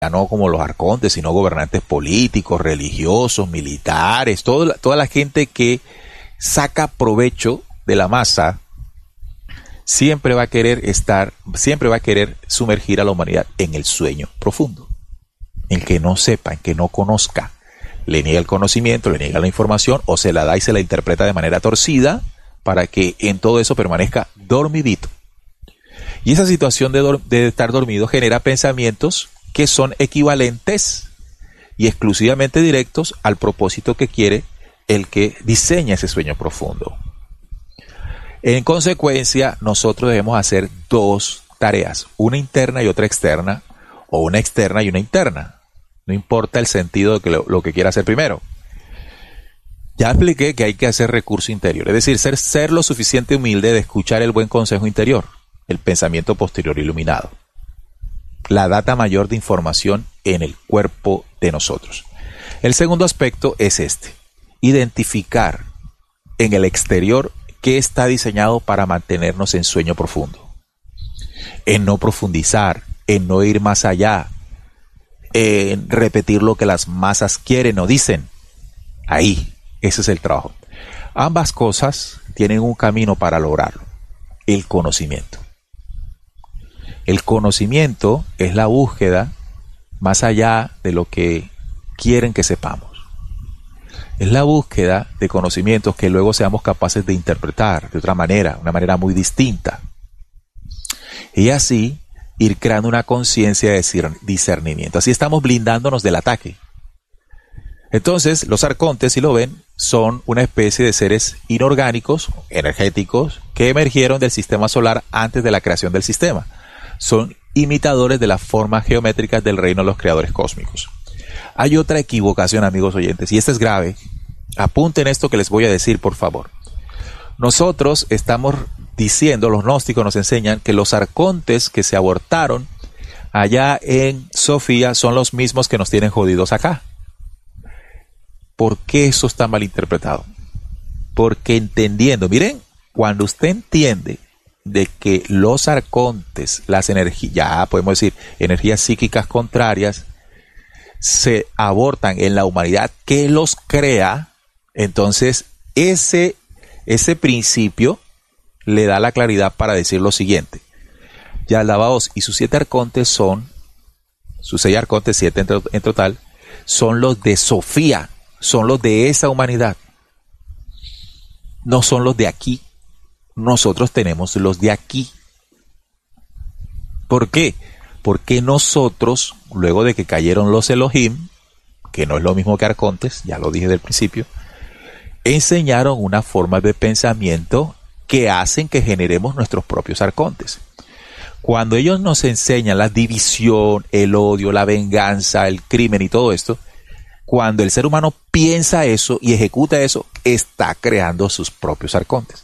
no como los arcontes, sino gobernantes políticos, religiosos, militares, toda la gente que saca provecho de la masa, siempre va a querer sumergir a la humanidad en el sueño profundo, en que no sepa, en que no conozca. Le niega el conocimiento, le niega la información, o se la da y se la interpreta de manera torcida para que en todo eso permanezca dormidito. Y esa situación de estar dormido genera pensamientos que son equivalentes y exclusivamente directos al propósito que quiere el que diseña ese sueño profundo. En consecuencia, nosotros debemos hacer dos tareas, una interna y otra externa, o una externa y una interna. No importa el sentido de lo que quiera hacer primero. Ya expliqué que hay que hacer recurso interior, es decir, ser lo suficiente humilde de escuchar el buen consejo interior, el pensamiento posterior iluminado, la data mayor de información en el cuerpo de nosotros. El segundo aspecto es identificar en el exterior qué está diseñado para mantenernos en sueño profundo, en no profundizar, en no ir más allá, en repetir lo que las masas quieren o dicen. Ahí, ese es el trabajo. Ambas cosas tienen un camino para lograrlo: el conocimiento. El conocimiento es la búsqueda más allá de lo que quieren que sepamos. Es la búsqueda de conocimientos que luego seamos capaces de interpretar de otra manera, una manera muy distinta. Y así ir creando una conciencia de discernimiento. Así estamos blindándonos del ataque. Entonces, los arcontes, si lo ven, son una especie de seres inorgánicos, energéticos, que emergieron del sistema solar antes de la creación del sistema. Son imitadores de las formas geométricas del reino de los creadores cósmicos. Hay otra equivocación, amigos oyentes, y esta es grave. Apunten esto que les voy a decir, por favor. Nosotros estamos diciendo, los gnósticos nos enseñan que los arcontes que se abortaron allá en Sofía son los mismos que nos tienen jodidos acá. ¿Por qué eso está mal interpretado? Porque entendiendo, miren, cuando usted entiende de que los arcontes, las energías, ya podemos decir, energías psíquicas contrarias, se abortan en la humanidad que los crea, entonces ese principio le da la claridad para decir lo siguiente: Yaldabaoth y sus 7 arcontes sus 6 arcontes, 7 en total, son los de Sofía, son los de esa humanidad, no son los de aquí. Nosotros tenemos los de aquí. ¿Por qué? Porque nosotros, luego de que cayeron los Elohim, que no es lo mismo que arcontes, ya lo dije del principio, enseñaron una forma de pensamiento que hacen que generemos nuestros propios arcontes. Cuando ellos nos enseñan la división, el odio, la venganza, el crimen y todo esto, cuando el ser humano piensa eso y ejecuta eso, está creando sus propios arcontes.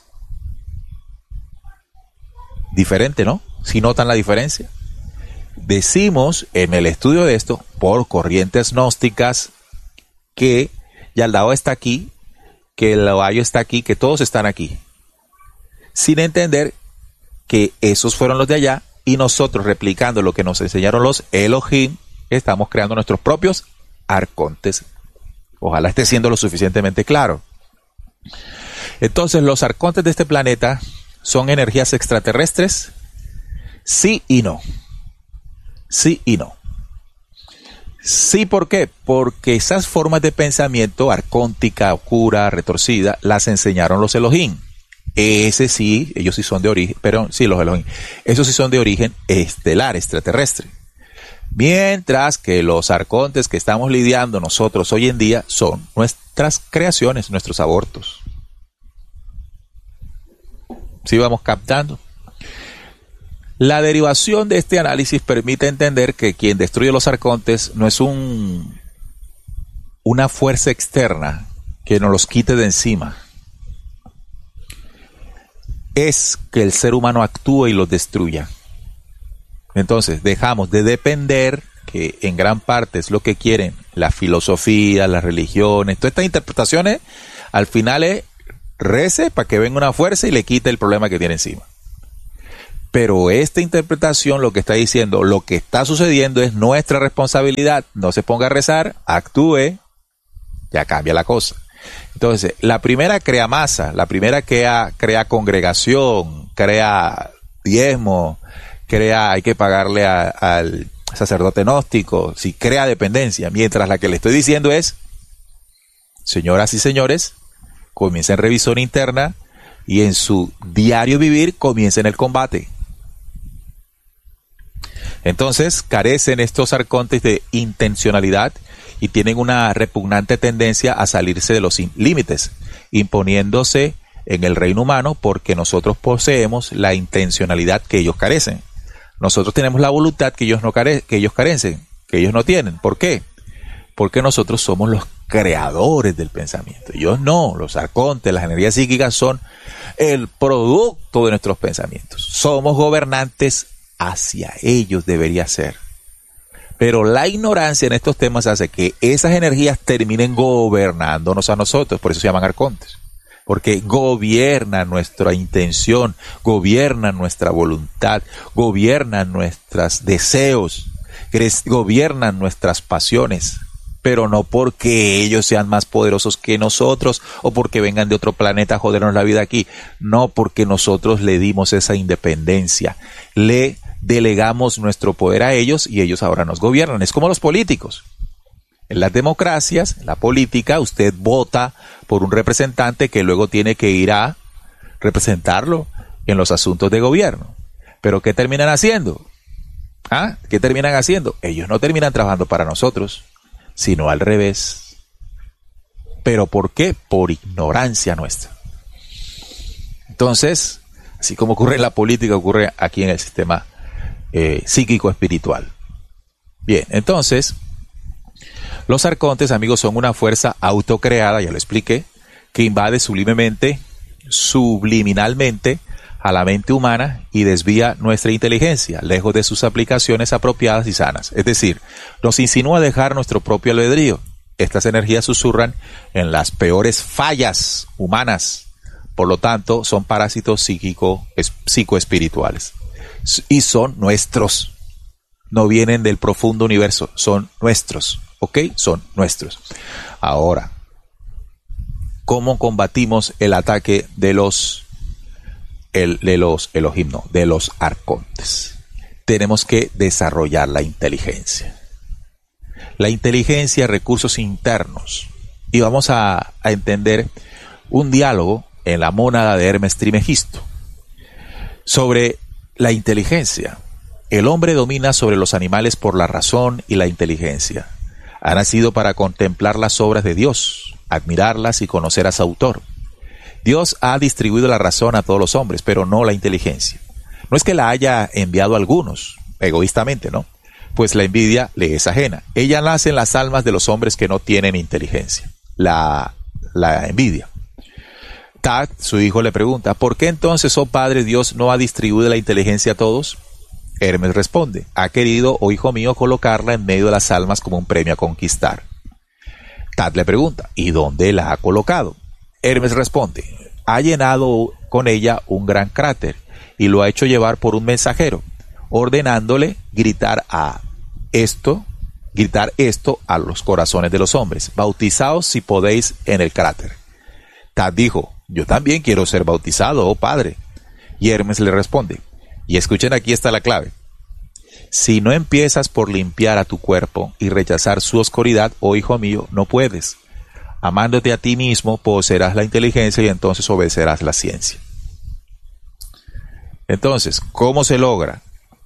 Diferente, ¿no? ¿Sí notan la diferencia? Decimos en el estudio de esto, por corrientes gnósticas, que Yaldabaoth está aquí, que el Loayo está aquí, que todos están aquí, sin entender que esos fueron los de allá, y nosotros, replicando lo que nos enseñaron los Elohim, estamos creando nuestros propios arcontes. Ojalá esté siendo lo suficientemente claro. Entonces, los arcontes de este planeta son energías extraterrestres, sí y no. Sí y no. Sí, ¿por qué? Porque esas formas de pensamiento, arcóntica, oscura, retorcida, las enseñaron los Elohim. Ese sí, ellos sí son de origen, pero sí, los Elohim, esos sí son de origen estelar, extraterrestre. Mientras que los arcontes que estamos lidiando nosotros hoy en día son nuestras creaciones, nuestros abortos. ¿Sí vamos captando? La derivación de este análisis permite entender que quien destruye los arcontes no es una fuerza externa que nos los quite de encima. Es que el ser humano actúe y los destruya. Entonces dejamos de depender, que en gran parte es lo que quieren la filosofía, las religiones, todas estas interpretaciones, al final es rece para que venga una fuerza y le quite el problema que tiene encima. Pero esta interpretación lo que está diciendo, lo que está sucediendo es nuestra responsabilidad. No se ponga a rezar, actúe, ya cambia la cosa. Entonces, la primera crea masa, la primera crea congregación, crea diezmo, hay que pagarle al sacerdote gnóstico, sí, crea dependencia. Mientras la que le estoy diciendo es, señoras y señores, comiencen revisión interna y en su diario vivir comiencen el combate. Entonces, carecen estos arcontes de intencionalidad y tienen una repugnante tendencia a salirse de los límites, imponiéndose en el reino humano porque nosotros poseemos la intencionalidad que ellos carecen. Nosotros tenemos la voluntad que ellos carecen, que ellos no tienen. ¿Por qué? Porque nosotros somos los creadores del pensamiento. Ellos no, los arcontes, las energías psíquicas son el producto de nuestros pensamientos. Somos gobernantes hacia ellos, debería ser. Pero la ignorancia en estos temas hace que esas energías terminen gobernándonos a nosotros, por eso se llaman arcontes. Porque gobiernan nuestra intención, gobiernan nuestra voluntad, gobiernan nuestros deseos, gobiernan nuestras pasiones. Pero no porque ellos sean más poderosos que nosotros o porque vengan de otro planeta a jodernos la vida aquí. No, porque nosotros le dimos esa independencia. Le delegamos nuestro poder a ellos y ellos ahora nos gobiernan. Es como los políticos. En las democracias, en la política, usted vota por un representante que luego tiene que ir a representarlo en los asuntos de gobierno. ¿Pero qué terminan haciendo? ¿Qué terminan haciendo? Ellos no terminan trabajando para nosotros, sino al revés. ¿Pero por qué? Por ignorancia nuestra. Entonces, así como ocurre en la política, ocurre aquí en el sistema psíquico espiritual. Bien, entonces, los arcontes, amigos, son una fuerza autocreada, ya lo expliqué, que invade subliminalmente a la mente humana y desvía nuestra inteligencia, lejos de sus aplicaciones apropiadas y sanas. Es decir, nos insinúa dejar nuestro propio albedrío. Estas energías susurran en las peores fallas humanas. Por lo tanto, son parásitos psicoespirituales. Y son nuestros. No vienen del profundo universo, son nuestros. ¿Ok? Son nuestros. Ahora, ¿cómo combatimos el ataque de los Elohim, no, de los arcontes? Tenemos que desarrollar la inteligencia. La inteligencia, recursos internos. Y vamos a entender un diálogo en la mónada de Hermes Trismegisto sobre la inteligencia. El hombre domina sobre los animales por la razón y la inteligencia. Ha nacido para contemplar las obras de Dios, admirarlas y conocer a su autor. Dios ha distribuido la razón a todos los hombres, pero no la inteligencia. No es que la haya enviado a algunos, egoístamente, ¿no? Pues la envidia le es ajena. Ella nace en las almas de los hombres que no tienen inteligencia. La envidia. Tat, su hijo, le pregunta, ¿por qué entonces, oh Padre, Dios no ha distribuido la inteligencia a todos? Hermes responde, ha querido, oh hijo mío, colocarla en medio de las almas como un premio a conquistar. Tat le pregunta, ¿y dónde la ha colocado? Hermes responde, ha llenado con ella un gran cráter y lo ha hecho llevar por un mensajero, ordenándole gritar esto a los corazones de los hombres, bautizaos si podéis en el cráter. Tat dijo, yo también quiero ser bautizado, oh padre. Y Hermes le responde, y escuchen, aquí está la clave. Si no empiezas por limpiar a tu cuerpo y rechazar su oscuridad, oh hijo mío, no puedes. Amándote a ti mismo, poseerás la inteligencia y entonces obedecerás la ciencia. Entonces, ¿cómo se logra?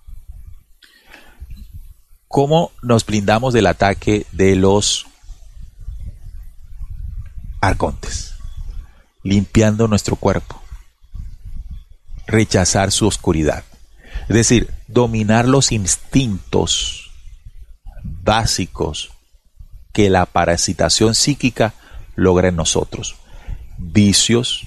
¿Cómo nos blindamos del ataque de los arcontes? Limpiando nuestro cuerpo. Rechazar su oscuridad. Es decir, dominar los instintos básicos que la parasitación psíquica logra en nosotros. Vicios,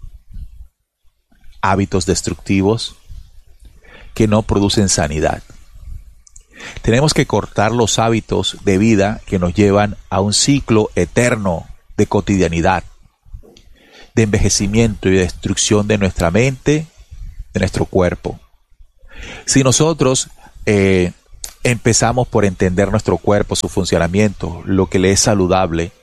hábitos destructivos que no producen sanidad. Tenemos que cortar los hábitos de vida que nos llevan a un ciclo eterno de cotidianidad, de envejecimiento y destrucción de nuestra mente, de nuestro cuerpo. Si nosotros empezamos por entender nuestro cuerpo, su funcionamiento, lo que le es saludable,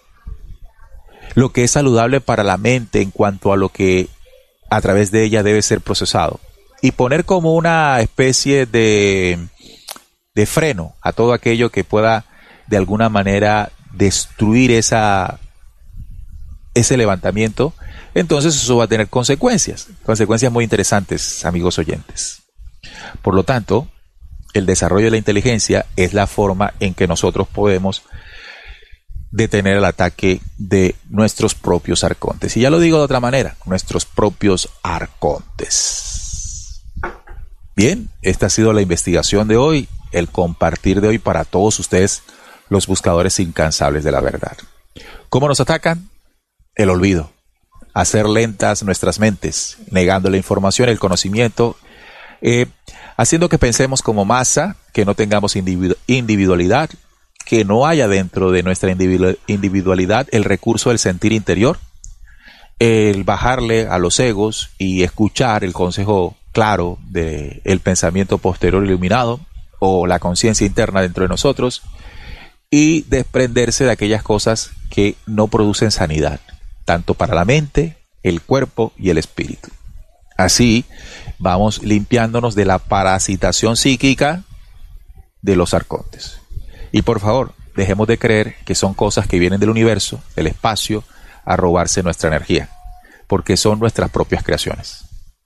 lo que es saludable para la mente en cuanto a lo que a través de ella debe ser procesado, y poner como una especie de freno a todo aquello que pueda de alguna manera destruir ese levantamiento, entonces eso va a tener consecuencias muy interesantes, amigos oyentes. Por lo tanto, el desarrollo de la inteligencia es la forma en que nosotros podemos detener el ataque de nuestros propios arcontes. Y ya lo digo de otra manera, nuestros propios arcontes. Bien, esta ha sido la investigación de hoy, el compartir de hoy para todos ustedes, los buscadores incansables de la verdad. ¿Cómo nos atacan? El olvido. Hacer lentas nuestras mentes, negando la información, el conocimiento, haciendo que pensemos como masa, que no tengamos individualidad, que no haya dentro de nuestra individualidad el recurso del sentir interior, el bajarle a los egos y escuchar el consejo claro del pensamiento posterior iluminado o la conciencia interna dentro de nosotros, y desprenderse de aquellas cosas que no producen sanidad, tanto para la mente, el cuerpo y el espíritu. Así vamos limpiándonos de la parasitación psíquica de los arcontes. Y por favor, dejemos de creer que son cosas que vienen del universo, del espacio, a robarse nuestra energía, porque son nuestras propias creaciones.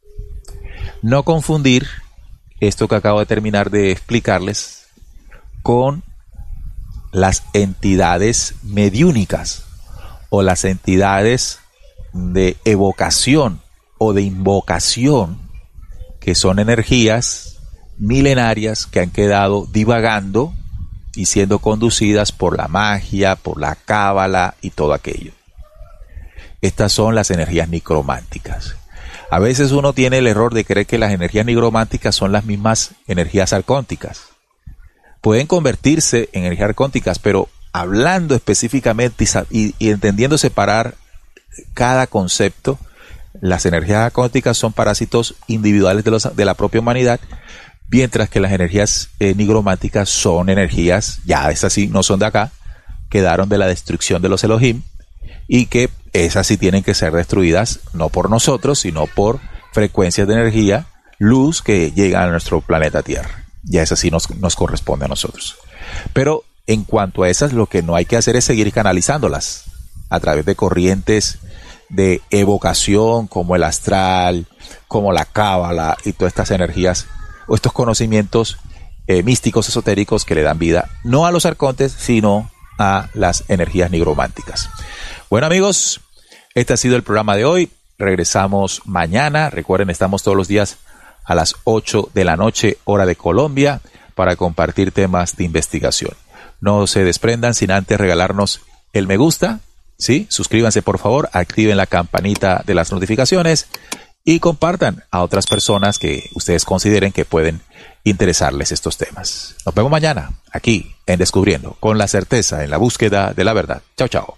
No confundir esto que acabo de terminar de explicarles con las entidades mediúnicas o las entidades de evocación o de invocación, que son energías milenarias que han quedado divagando y siendo conducidas por la magia, por la cábala y todo aquello. Estas son las energías nigrománticas. A veces uno tiene el error de creer que las energías nigrománticas son las mismas energías arcónticas. Pueden convertirse en energías arcónticas, pero hablando específicamente y entendiendo separar cada concepto, las energías arcónticas son parásitos individuales de la propia humanidad, mientras que las energías nigrománticas son energías, ya esas sí no son de acá, quedaron de la destrucción de los Elohim, y que esas sí tienen que ser destruidas no por nosotros, sino por frecuencias de energía, luz que llegan a nuestro planeta Tierra. Ya esas sí nos corresponde a nosotros. Pero en cuanto a esas, lo que no hay que hacer es seguir canalizándolas a través de corrientes de evocación como el astral, como la cábala y todas estas energías o estos conocimientos místicos, esotéricos que le dan vida no a los arcontes, sino a las energías nigrománticas. Bueno, amigos, este ha sido el programa de hoy. Regresamos mañana. Recuerden, estamos todos los días a las 8 de la noche, hora de Colombia, para compartir temas de investigación. No se desprendan sin antes regalarnos el me gusta, ¿sí? Suscríbanse, por favor, activen la campanita de las notificaciones y compartan a otras personas que ustedes consideren que pueden interesarles estos temas. Nos vemos mañana, aquí en Descubriendo, con la certeza en la búsqueda de la verdad. Chao, chao.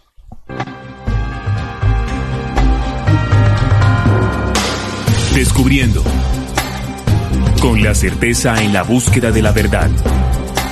Descubriendo, con la certeza en la búsqueda de la verdad.